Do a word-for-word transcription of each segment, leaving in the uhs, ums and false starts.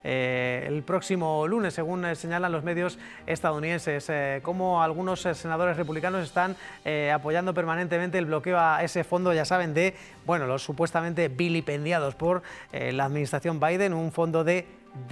Eh, el próximo lunes, según eh, señalan los medios estadounidenses, eh, como algunos eh, senadores republicanos están eh, apoyando permanentemente el bloqueo a ese fondo, ya saben, de bueno, los supuestamente vilipendiados por eh, la administración Biden, un fondo de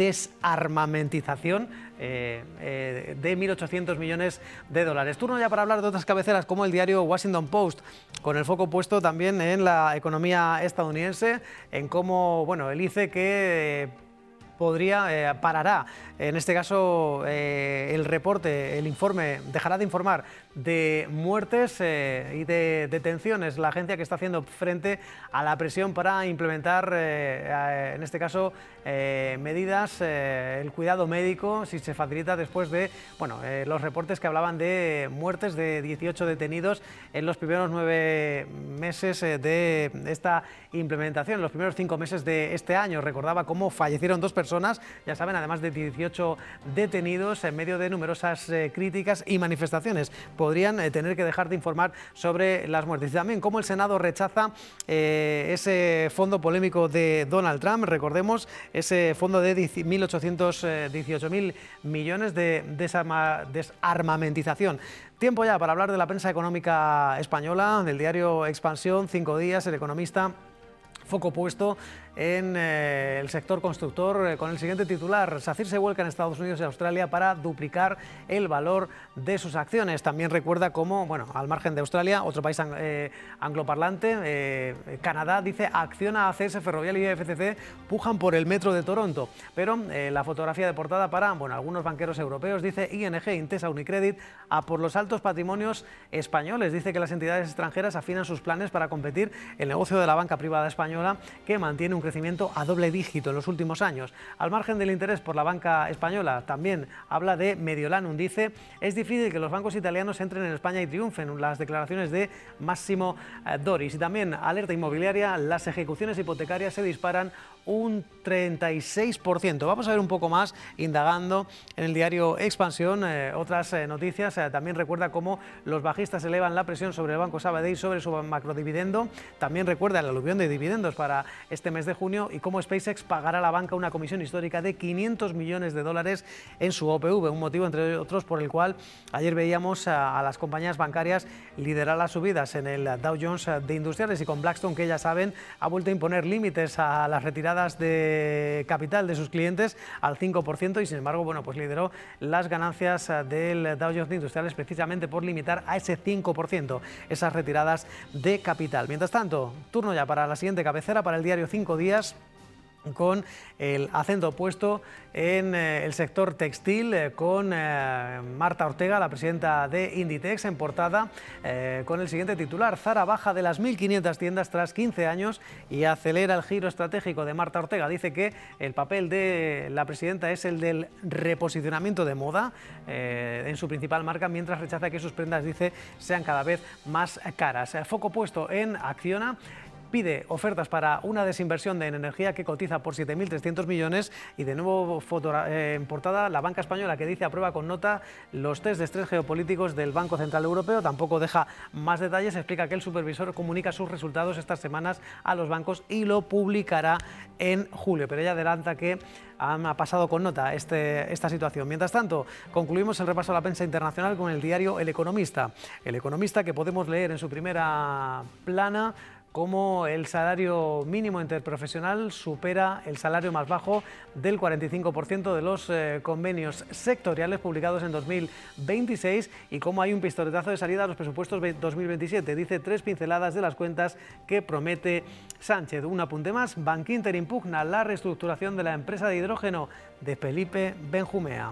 desarmamentización eh, eh, de mil ochocientos millones de dólares. Turno ya para hablar de otras cabeceras como el diario Washington Post, con el foco puesto también en la economía estadounidense, en cómo bueno, el I C E que eh, podría, eh, parará, en este caso eh, el reporte, el informe, dejará de informar de muertes eh, y de detenciones, la agencia que está haciendo frente a la presión para implementar, eh, eh, en este caso, eh, medidas, eh, el cuidado médico, si se facilita después de bueno, eh, los reportes que hablaban de muertes de dieciocho detenidos en los primeros nueve meses eh, de esta implementación, en los primeros cinco meses de este año. Recordaba cómo fallecieron dos personas, ya saben, además de dieciocho detenidos en medio de numerosas eh, críticas y manifestaciones. Podrían eh, tener que dejar de informar sobre las muertes. Y también cómo el Senado rechaza eh, ese fondo polémico de Donald Trump, recordemos, ese fondo de mil ochocientos dieciocho mil millones de desarma, desarmamentización. Tiempo ya para hablar de la prensa económica española, del diario Expansión, Cinco Días, El Economista, foco puesto en eh, el sector constructor eh, con el siguiente titular: SACIR se vuelca en Estados Unidos y Australia para duplicar el valor de sus acciones. También recuerda cómo, bueno, al margen de Australia, otro país ang eh, angloparlante, eh, Canadá, dice Acciona, A C S, Ferrovial y F C C pujan por el metro de Toronto. Pero eh, la fotografía de portada para bueno, algunos banqueros europeos, dice I N G, Intesa, Unicredit, a por los altos patrimonios españoles. Dice que las entidades extranjeras afinan sus planes para competir el negocio de la banca privada española, que mantiene un crecimiento a doble dígito en los últimos años. Al margen del interés por la banca española, también habla de Mediolanum. Dice, es difícil que los bancos italianos entren en España y triunfen. Las declaraciones de Massimo Doris. Y también alerta inmobiliaria, las ejecuciones hipotecarias se disparan un treinta y seis por ciento. Vamos a ver un poco más, indagando en el diario Expansión, eh, otras eh, noticias. Eh, también recuerda cómo los bajistas elevan la presión sobre el Banco Sabadell sobre su macrodividendo. También recuerda el aluvión de dividendos para este mes de junio y cómo SpaceX pagará a la banca una comisión histórica de quinientos millones de dólares en su O P V, un motivo, entre otros, por el cual ayer veíamos a, a las compañías bancarias liderar las subidas en el Dow Jones de Industriales, y con Blackstone, que ya saben, ha vuelto a imponer límites a las retiradas de capital de sus clientes al cinco por ciento, y sin embargo, bueno, pues lideró las ganancias del Dow Jones de Industriales precisamente por limitar a ese cinco por ciento esas retiradas de capital. Mientras tanto, turno ya para la siguiente cabecera, para el diario Cinco Días, con el acento puesto en eh, el sector textil, eh, con eh, Marta Ortega, la presidenta de Inditex, en portada, eh, con el siguiente titular: Zara baja de las mil quinientas tiendas tras quince años y acelera el giro estratégico de Marta Ortega. Dice que el papel de la presidenta es el del reposicionamiento de moda eh, en su principal marca, mientras rechaza que sus prendas, dice, sean cada vez más caras. El foco puesto en Acciona. Pide ofertas para una desinversión de en energía que cotiza por siete mil trescientos millones, y de nuevo foto, eh, en portada la banca española, que dice aprueba con nota los test de estrés geopolíticos del Banco Central Europeo. Tampoco deja más detalles, explica que el supervisor comunica sus resultados estas semanas a los bancos y lo publicará en julio, pero ella adelanta que ha pasado con nota este, esta situación. Mientras tanto, concluimos el repaso a la prensa internacional con el diario El Economista. El Economista, que podemos leer en su primera plana cómo el salario mínimo interprofesional supera el salario más bajo del cuarenta y cinco por ciento de los eh, convenios sectoriales publicados en dos mil veintiséis, y cómo hay un pistoletazo de salida a los presupuestos dos mil veintisiete. Dice tres pinceladas de las cuentas que promete Sánchez. Un apunte más: Bankinter impugna la reestructuración de la empresa de hidrógeno de Felipe Benjumea.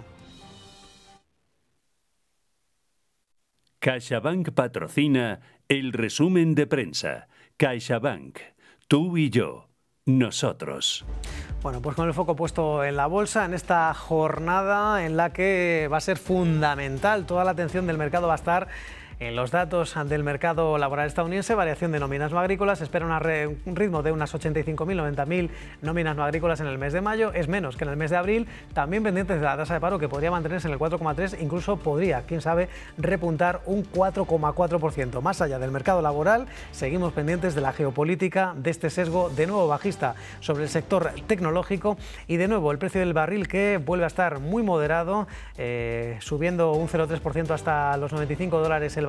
CaixaBank patrocina el resumen de prensa. CaixaBank, tú y yo, nosotros. Bueno, pues con el foco puesto en la bolsa, en esta jornada en la que va a ser fundamental, toda la atención del mercado va a estar En los datos del mercado laboral estadounidense, variación de nóminas no agrícolas, espera una re, un ritmo de unas ochenta y cinco mil, noventa mil nóminas no agrícolas en el mes de mayo, es menos que en el mes de abril, también pendientes de la tasa de paro que podría mantenerse en el cuatro coma tres, incluso podría, quién sabe, repuntar un cuatro coma cuatro por ciento. Más allá del mercado laboral, seguimos pendientes de la geopolítica, de este sesgo de nuevo bajista sobre el sector tecnológico y de nuevo el precio del barril que vuelve a estar muy moderado, eh, subiendo un cero coma tres por ciento hasta los noventa y cinco dólares el